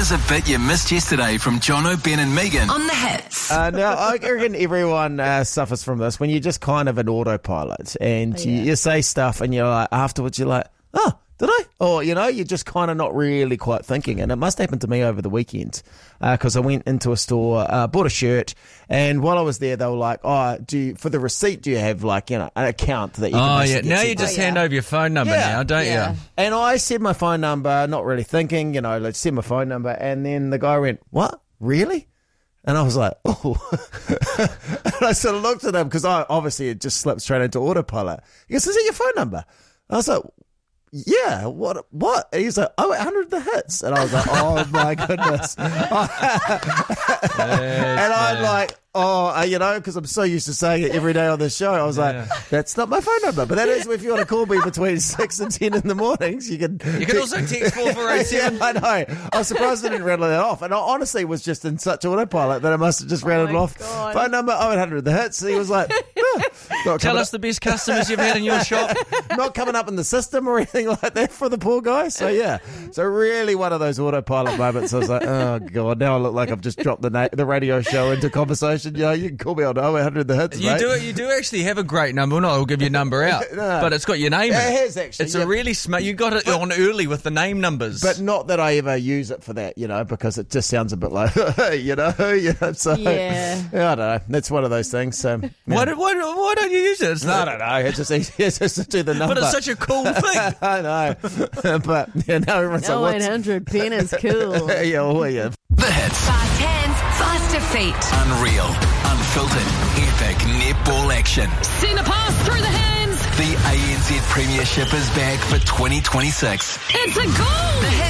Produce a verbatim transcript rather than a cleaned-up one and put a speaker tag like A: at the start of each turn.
A: Here's a bit you missed yesterday from Jono, Ben and Megan on The Hits.
B: Uh, now, I reckon everyone uh, suffers from this when you're just kind of an autopilot and oh, yeah. you, you say stuff and you're like, afterwards you're like, oh, did I? Or, you know, you're just kind of not really quite thinking. And it must happen to me over the weekend because uh, I went into a store, uh, bought a shirt, and while I was there, they were like, oh, do you, for the receipt, do you have, like, you know, an account that you can
C: Oh, yeah. Now you just
D: oh,
C: hand
D: yeah.
C: over your phone number
B: yeah.
C: now, don't
D: yeah.
C: you?
B: And I said my phone number, not really thinking, you know, let's send my phone number. And then the guy went, what? Really? And I was like, oh. And I sort of looked at him because I obviously it just slipped straight into autopilot. He goes, is it your phone number? I was like, yeah, what? What? And he's like, oh, one hundred the hits. And I was like, oh my goodness. And I'm like, oh, uh, you know, because I'm so used to saying it every day on the show. I was yeah. like, that's not my phone number. But that is if you want to call me between six and ten in the mornings, you can.
C: You can also text four four eight seven.
B: Yeah, I know. I was surprised I didn't rattle that off. And I honestly was just in such autopilot that I must have just rattled
D: oh
B: off.
D: God.
B: Phone number, oh, one hundred the hits. And he was like, oh, not
C: Tell us
B: up,
C: the best customers you've had in your shop.
B: not coming up in the system or anything like that for the poor guy. So, yeah. So, really one of those autopilot moments. I was like, oh, God, now I look like I've just dropped the na- the radio show into conversation. You know, you can call me on oh one hundred the hits,
C: You
B: mate.
C: do You do actually have a great number. Well, no, I'll give you a number out.
B: No.
C: But it's got your name
B: Yeah,
C: in
B: it
C: it.
B: has, actually.
C: It's
B: yeah.
C: a really smart. You got it on early with the name numbers.
B: But not that I ever use it for that, you know, because it just sounds a bit like, you know, you know so,
D: Yeah.
B: yeah, I don't know. That's one of those things. So, yeah.
C: why, do, why, do- why don't you use it? It's
B: No, I
C: not-
B: don't know. It's just easy it's just to do the number.
C: But it's such a cool thing.
B: I know. But, yeah, now everyone's
D: Oh,
B: like,
D: one
B: what's...
D: hundred pen is cool.
B: yeah, oh, yeah.
A: The Hits.
E: Fast hands, faster feet.
A: Unreal, unfiltered, epic netball action.
E: Send a pass through the hands.
A: The A N Z Premiership is back for twenty twenty-six.
E: It's a goal. The